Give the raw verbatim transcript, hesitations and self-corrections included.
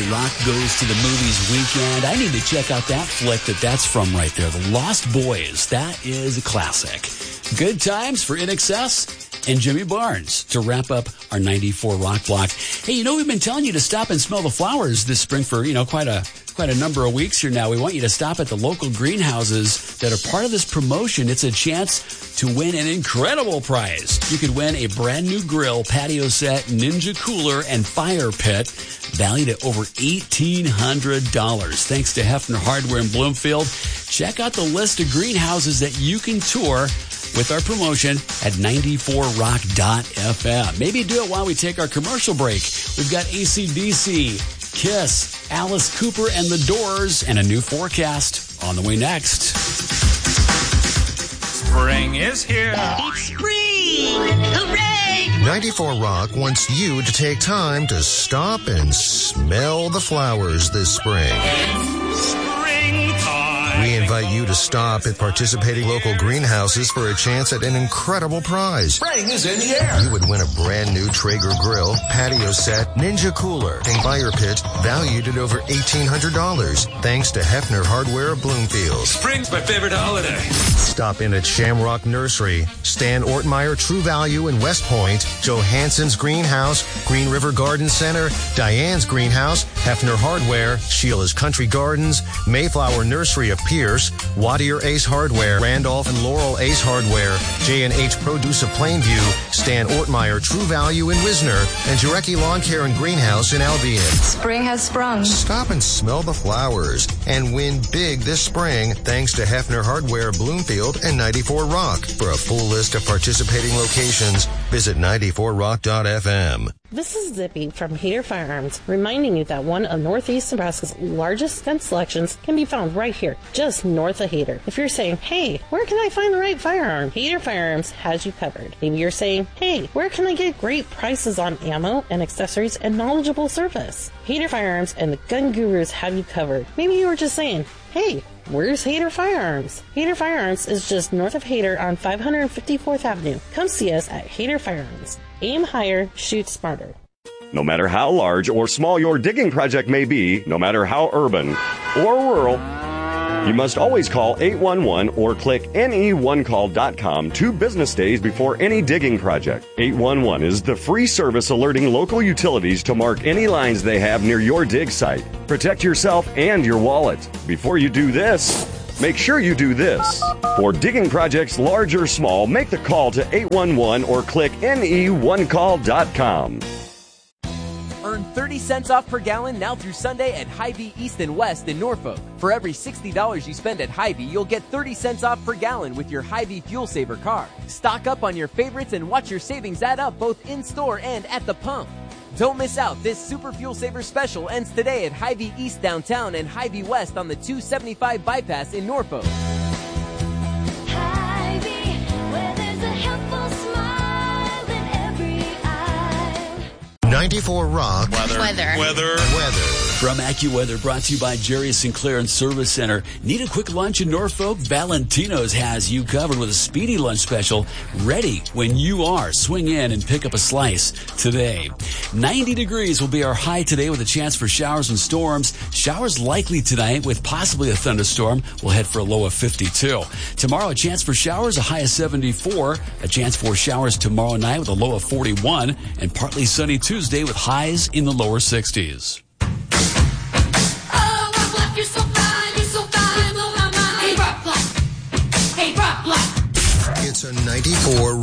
Rock Goes to the Movies weekend. I need to check out that flick that that's from right there. The Lost Boys. That is a classic. Good times for I N X S and Jimmy Barnes to wrap up our ninety-four Rock Block. Hey, you know, we've been telling you to stop and smell the flowers this spring for, you know, quite a quite a number of weeks here now. We want you to stop at the local greenhouses that are part of this promotion. It's a chance to win an incredible prize. You could win a brand new grill, patio set, Ninja cooler, and fire pit valued at over eighteen hundred dollars. Thanks to Hefner Hardware in Bloomfield. Check out the list of greenhouses that you can tour with our promotion at ninety-four rock dot f m. Maybe do it while we take our commercial break. We've got A C D C, Kiss, Alice Cooper and the Doors, and a new forecast on the way next. Spring is here. It's spring! Hooray! ninety-four Rock wants you to take time to stop and smell the flowers this spring. We invite you to stop at participating local greenhouses for a chance at an incredible prize. Spring is in the air. You would win a brand new Traeger grill, patio set, Ninja cooler, and fire pit valued at over eighteen hundred dollars. Thanks to Hefner Hardware of Bloomfield. Spring's my favorite holiday. Stop in at Shamrock Nursery, Stan Ortmeyer True Value in West Point, Johansson's Greenhouse, Green River Garden Center, Diane's Greenhouse, Hefner Hardware, Sheila's Country Gardens, Mayflower Nursery of Pierce, Wadier Ace Hardware, Randolph and Laurel Ace Hardware, J and H Produce of Plainview, Stan Ortmeyer True Value in Wisner, and Jarecki Lawn Care and Greenhouse in Albion. Spring has sprung. Stop and smell the flowers and win big this spring thanks to Hefner Hardware Bloomfield and ninety-four Rock. For a full list of participating locations, visit ninety-four rock dot f m. This is Zippy from Hader Firearms, reminding you that one of Northeast Nebraska's largest gun selections can be found right here, just north of Hader. If you're saying, hey, where can I find the right firearm? Hader Firearms has you covered. Maybe you're saying, hey, where can I get great prices on ammo and accessories and knowledgeable service? Hader Firearms and the Gun Gurus have you covered. Maybe you were just saying, hey, where's Hader Firearms? Hader Firearms is just north of Hader on five hundred fifty-fourth Avenue. Come see us at Hader Firearms. Aim higher, shoot smarter. No matter how large or small your digging project may be, no matter how urban or rural, you must always call eight one one or click N E one call dot com two business days before any digging project. eight one one is the free service alerting local utilities to mark any lines they have near your dig site. Protect yourself and your wallet. Before you do this, make sure you do this. For digging projects large or small, make the call to eight one one or click N E one call dot com. Earn thirty cents off per gallon now through Sunday at Hy-Vee East and West in Norfolk. For every sixty dollars you spend at Hy-Vee, you'll get thirty cents off per gallon with your Hy-Vee Fuel Saver car. Stock up on your favorites and watch your savings add up both in-store and at the pump. Don't miss out. This Super Fuel Saver special ends today at Hy-Vee East downtown and Hy-Vee West on the two seventy-five bypass in Norfolk. Hy-Vee, where there's a helpful smile in every eye. ninety-four Rock. Weather. Weather. Weather. Weather. From AccuWeather, brought to you by Jerry Sinclair and Service Center. Need a quick lunch in Norfolk? Valentino's has you covered with a speedy lunch special ready when you are. Swing in and pick up a slice today. ninety degrees will be our high today with a chance for showers and storms. Showers likely tonight with possibly a thunderstorm. We'll head for a low of fifty-two. Tomorrow, a chance for showers, a high of seventy-four. A chance for showers tomorrow night with a low of forty-one. And partly sunny Tuesday with highs in the lower sixties. You're so fine, you're so fine, blow my mind. Hey, Rock Block. Hey, Rock Block. It's a ninety-four